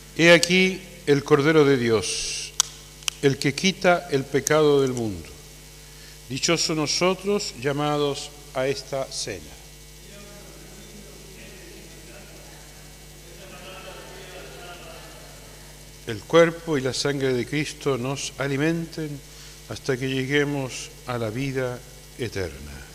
He aquí el Cordero de Dios, el que quita el pecado del mundo. Dichosos nosotros llamados a esta cena. El cuerpo y la sangre de Cristo nos alimenten hasta que lleguemos a la vida eterna.